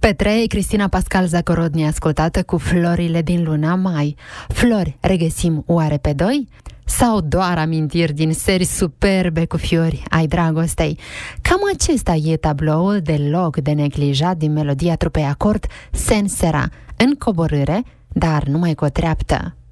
Pe 3, Cristina Pascal Zagorodni ascultată cu Florile din luna mai. Flori regăsim oare pe 2? Sau doar amintiri din serii superbe cu fiori ai dragostei? Cam acesta e tabloul deloc de neglijat din melodia trupei Acord Sensera, în coborâre, dar numai cu o treaptă.